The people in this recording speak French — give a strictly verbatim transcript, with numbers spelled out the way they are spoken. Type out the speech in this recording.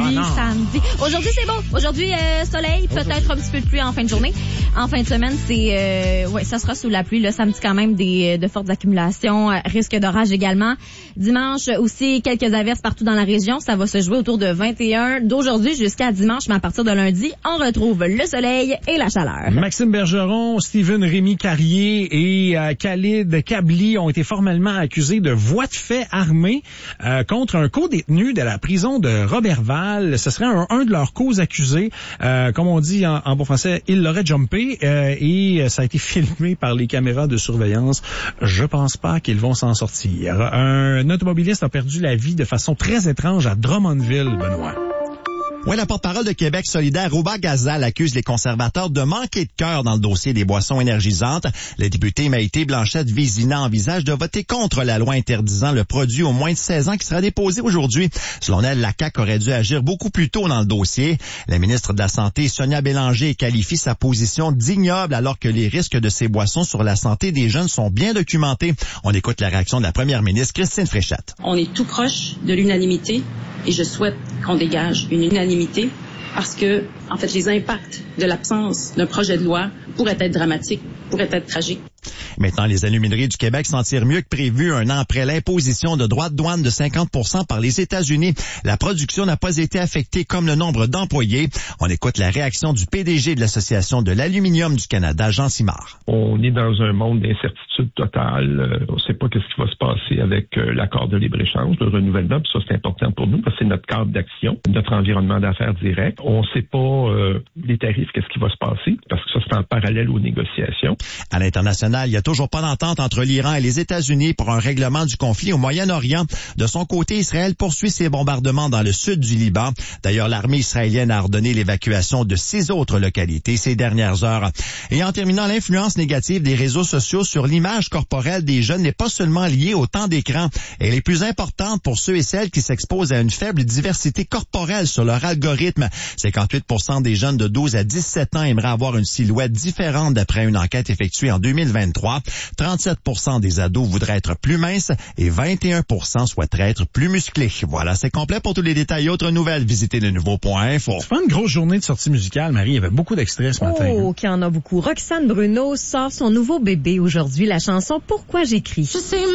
pluie oh, samedi. Aujourd'hui, c'est beau. Aujourd'hui, euh, soleil, peut-être un petit peu de pluie en fin de journée. En fin de semaine, c'est euh, ouais, ça sera sous la pluie. Là, samedi, quand même, des de fortes accumulations. Euh, risque d'orage également. Dimanche aussi, quelques averses partout dans la région. Ça va se jouer autour de vingt et un d'aujourd'hui jusqu'à dimanche. Mais à partir de lundi, on retrouve le soleil et la chaleur. Maxime Bergeron, Steven Rémy Carrier et euh, Khalid Kabli ont été formellement accusés de voies de fait armées euh, contre un co-détenu de la prison de Roberval. Ce serait un, un de leurs co-accusés. Euh, comme on dit en, en bon français, il l'aurait jumpé euh, et ça a été filmé par les caméras de surveillance. Je pense pas qu'ils vont s'en sortir. Un automobiliste a perdu la vie de façon très étrange à Drummondville, Benoît. Oui, la porte-parole de Québec solidaire, Rouba Gazal, accuse les conservateurs de manquer de cœur dans le dossier des boissons énergisantes. La députée Maïté Blanchette-Vézina envisage de voter contre la loi interdisant le produit aux moins de seize ans qui sera déposée aujourd'hui. Selon elle, la C A Q aurait dû agir beaucoup plus tôt dans le dossier. La ministre de la Santé, Sonia Bélanger, qualifie sa position d'ignoble alors que les risques de ces boissons sur la santé des jeunes sont bien documentés. On écoute la réaction de la première ministre, Christine Fréchette. On est tout proche de l'unanimité et je souhaite qu'on dégage une unanimité parce que, en fait, les impacts de l'absence d'un projet de loi pourraient être dramatiques, pourraient être tragiques. Maintenant, les alumineries du Québec s'en tirent mieux que prévu un an après l'imposition de droits de douane de cinquante pour cent par les États-Unis. La production n'a pas été affectée comme le nombre d'employés. On écoute la réaction du P D G de l'Association de l'aluminium du Canada, Jean Simard. On est dans un monde d'incertitude totale. On ne sait pas qu'est-ce qui va se passer avec l'accord de libre-échange, le renouvellement. Puis ça, c'est important pour nous parce que c'est notre cadre d'action, notre environnement d'affaires direct. On ne sait pas euh, les tarifs, qu'est-ce qui va se passer parce que ça, c'est en parallèle aux négociations. À l'international, il y a toujours pas d'entente entre l'Iran et les États-Unis pour un règlement du conflit au Moyen-Orient. De son côté, Israël poursuit ses bombardements dans le sud du Liban. D'ailleurs, l'armée israélienne a ordonné l'évacuation de six autres localités ces dernières heures. Et en terminant, l'influence négative des réseaux sociaux sur l'image corporelle des jeunes n'est pas seulement liée au temps d'écran. Elle est plus importante pour ceux et celles qui s'exposent à une faible diversité corporelle sur leur algorithme. cinquante-huit pour cent des jeunes de douze à dix-sept ans aimeraient avoir une silhouette différente d'après une enquête effectuée en deux mille vingt-trois. trente-sept pour cent des ados voudraient être plus minces et vingt et un pour cent souhaiteraient être plus musclés. Voilà, c'est complet. Pour tous les détails et autres nouvelles, visitez le nouveau point info. C'est pas une grosse journée de sortie musicale, Marie. Il y avait beaucoup d'extraits ce matin. Oh, qu'il y en a beaucoup. Roxane Bruno sort son nouveau bébé aujourd'hui, la chanson « Pourquoi j'écris ». Je sais